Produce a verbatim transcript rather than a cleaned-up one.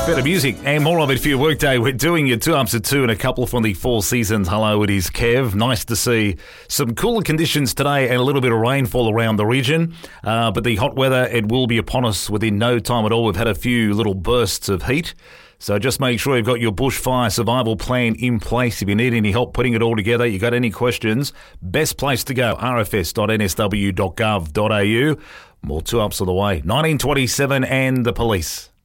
Better music and more of it for your workday. We're doing your two ups at two and a couple from the Four Seasons. Hello, it is Kev. Nice to see some cooler conditions today and a little bit of rainfall around the region. Uh, but the hot weather, it will be upon us within no time at all. We've had a few little bursts of heat. So just make sure you've got your bushfire survival plan in place. If you need any help putting it all together, you got any questions, best place to go, r f s dot n s w dot gov dot a u. More two ups of the way. nineteen twenty-seven and the police.